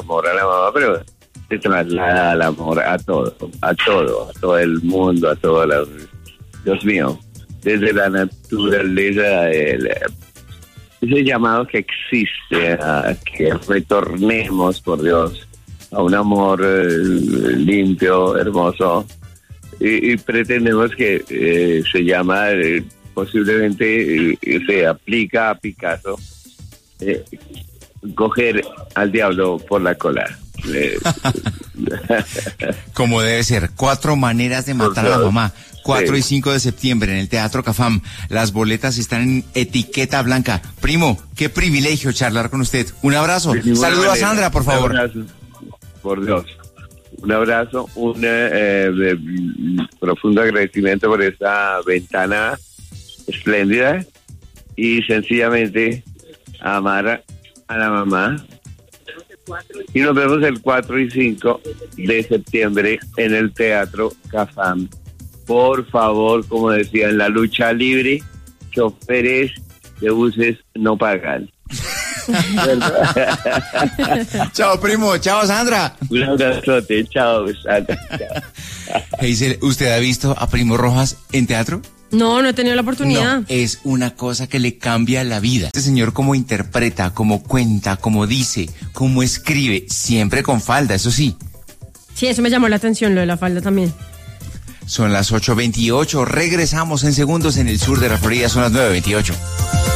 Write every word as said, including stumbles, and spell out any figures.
amor a la mamá, pero se traslada al amor a todo, a todo, a todo el mundo, a todo la... Dios mío, desde la naturaleza, el, ese llamado que existe, a que retornemos, por Dios, a un amor eh, limpio, hermoso, y, y pretendemos que eh, se llama, eh, posiblemente eh, se aplica a Picasso, eh, coger al diablo por la cola. Eh, Como debe ser, cuatro maneras de matar a la mamá. cuatro Sí. y cinco de septiembre en el Teatro Cafam. Las boletas están en etiqueta blanca. Primo, qué privilegio charlar con usted. Un abrazo. Saludo a Sandra, por favor. Un abrazo, por Dios. Un abrazo, un eh, eh, profundo agradecimiento por esta ventana espléndida y sencillamente amar a la mamá. Y nos vemos el cuatro y cinco de septiembre en el Teatro Cafam. Por favor, como decía, en la lucha libre, choferes de buses no pagan. Chao, primo. Chao, Sandra. Un abrazote. Chao, Sandra. Chao. Hazel, ¿usted ha visto a Primo Rojas en teatro? No, no he tenido la oportunidad. No, es una cosa que le cambia la vida. Este señor como interpreta, como cuenta, como dice, como escribe, siempre con falda, eso sí. Sí, eso me llamó la atención, lo de la falda también. Son las ocho veintiocho, regresamos en segundos en el sur de la Florida, son las nueve veintiocho.